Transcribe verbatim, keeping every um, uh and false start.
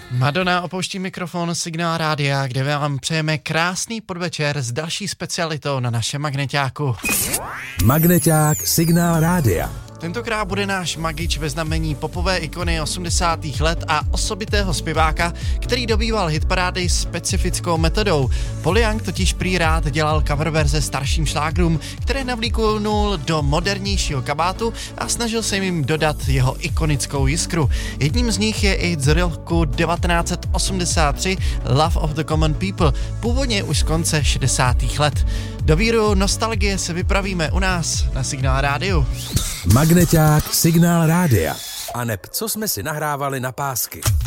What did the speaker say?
Madonna opouští mikrofon Signál Rádia, kde vám přejeme krásný podvečer s další specialitou na našem magneťáku. Magneťák Signál Rádia. Tentokrát bude náš magič ve znamení popové ikony osmdesátých let a osobitého zpěváka, který dobýval hitparády specifickou metodou. Paul Young totiž prý rád dělal cover verze starším šlágrům, které navlíknul do modernějšího kabátu a snažil se jim dodat jeho ikonickou jiskru. Jedním z nich je i z roku devatenáct set osmdesát tři Love of the Common People, původně už z konce šedesátých let. Do víru nostalgie se vypravíme u nás na Signál Rádiu. Magneťák Signál Rádia. A neb, co jsme si nahrávali na pásky.